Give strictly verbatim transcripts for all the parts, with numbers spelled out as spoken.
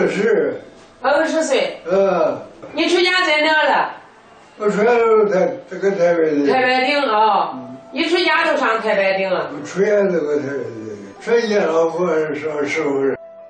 十。 二十岁。 呃。 你出家在哪了？ 我出家都台这个台北的。 太白町啊、哦，一出家就上太白町了。 我出家这个台北的，这些老婆上时候。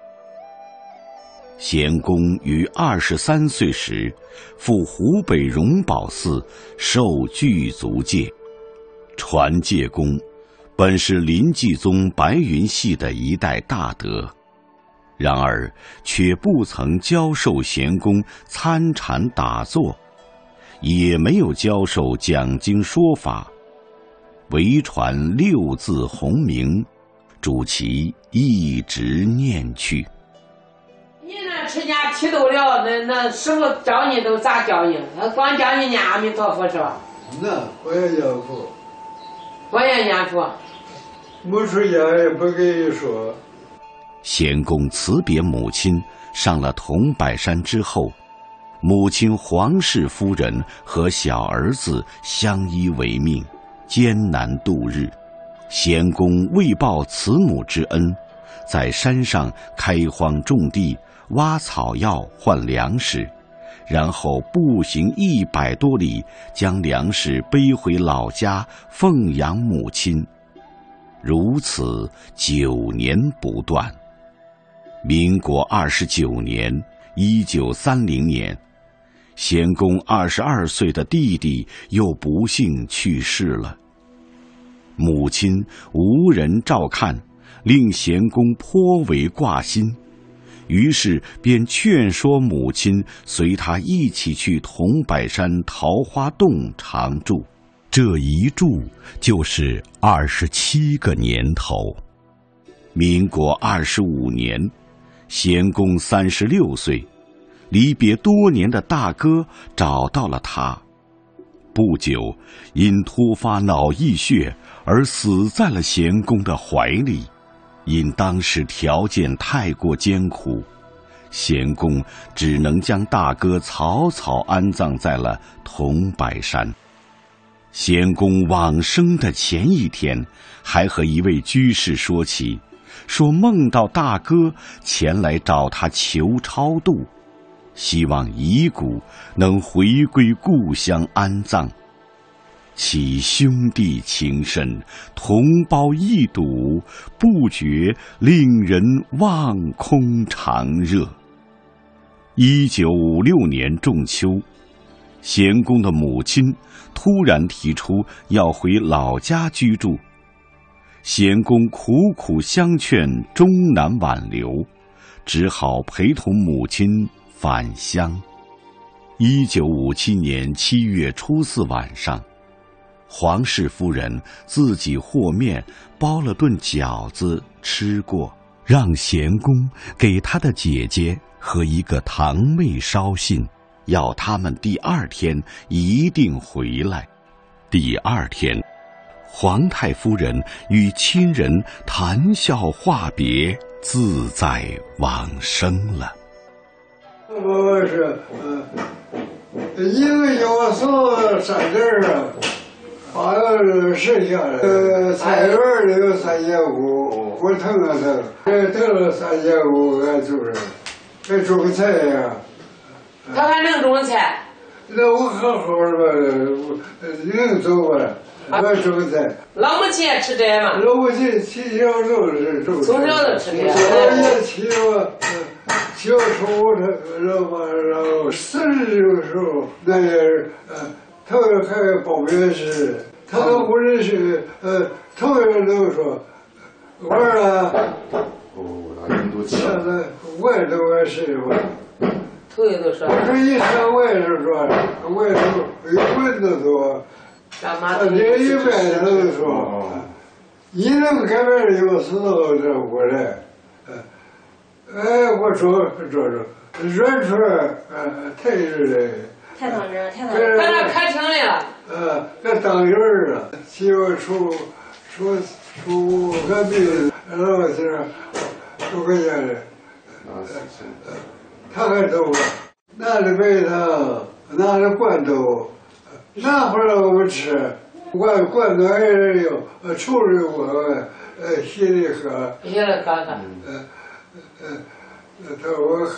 贤公于二十三岁时，赴湖北荣宝寺受具足戒。传戒公本是临济宗白云系的一代大德，然而却不曾教授贤公参禅打坐，也没有教授讲经说法，唯传六字洪名，主其一直念去。 你那出家剃度了，那那师傅教你都咋教你？他光教你念阿弥陀佛是吧？ 那我也念佛， 我也念佛。 没出家也不跟你说。 贤公辞别母亲，上了桐柏山之后，母亲黄氏夫人和小儿子相依为命，艰难度日。贤公为报慈母之恩，在山上开荒种地，挖草药换粮食，然后步行一百多里，将粮食背回老家奉养母亲。如此九年不断。民国二十九年，一九三零年，贤公二十二岁的弟弟又不幸去世了。母亲无人照看，令贤公颇为挂心，于是便劝说母亲随他一起去桐柏山桃花洞常住。这一住就是二十七个年头。民国二十五年，贤公三十六岁，离别多年的大哥找到了他。不久，因突发脑溢血而死在了贤公的怀里。因当时条件太过艰苦，贤公只能将大哥草草安葬在了桐柏山。贤公往生的前一天，还和一位居士说起，说梦到大哥前来找他求超度，希望遗骨能回归故乡安葬。其兄弟情深，同胞一睹，不觉令人望空长热。一九五六年仲秋，贤公的母亲突然提出要回老家居住，贤公苦苦相劝，终难挽留，只好陪同母亲返乡。一九五七年七月初四晚上，黄氏夫人自己和面包了顿饺子吃过，让贤公给他的姐姐和一个堂妹捎信，要他们第二天一定回来。第二天，皇太夫人与亲人谈笑话别，自在往生了。 我是嗯，一个要送三件啊，好像是剩下的。呃，菜园里有三千五，我腾了腾，这腾了三千五，俺就是，这种菜呀。 他还能种菜？ 那我好好的吧，能走吧？我种菜。 老母亲也吃这吗？ 老母亲从小就是种。 从小就吃这。 我也起我，小时候他老妈然后四十的时候，那也是呃，他还保镖是，他都不认识，呃，头人都说，我儿哦，那人都气了。 外头也是吧。 头一都说。 我说一上外头说，外头有棍子说，他连一百都说，一能改变有时候这过来，哎，我说说说，软出来，呃，太热了。 太当真，太当真。 在那开庭来了。 呃，那当人儿啊，媳妇出出出个病，然后是出个家的，呃，他还走了，拿着白糖，拿着罐头，拿回来我们吃，罐罐头还是有，呃，抽着我，呃，稀里喝， 稀里喝喝， 呃，呃，呃，他说我。